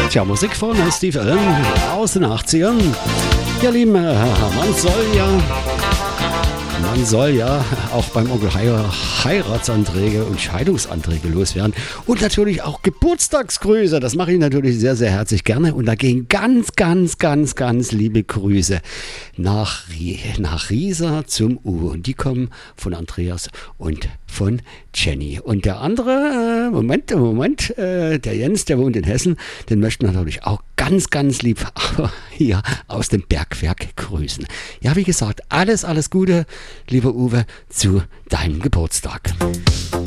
Tja, Musik von Steve Allen aus den 80ern. Ja, Lieben, man soll ja auch beim Onkel Heiratsanträge und Scheidungsanträge loswerden. Und natürlich auch Geburtstagsgrüße. Das mache ich natürlich sehr, sehr herzlich gerne. Und da gehen ganz liebe Grüße nach Riesa zum Uwe. Und die kommen von Andreas und von Jenny. Und der andere, Moment, der Jens, der wohnt in Hessen, den möchten wir natürlich auch ganz lieb hier aus dem Bergwerk grüßen. Ja, wie gesagt, alles Gute, lieber Uwe, zu deinem Geburtstag.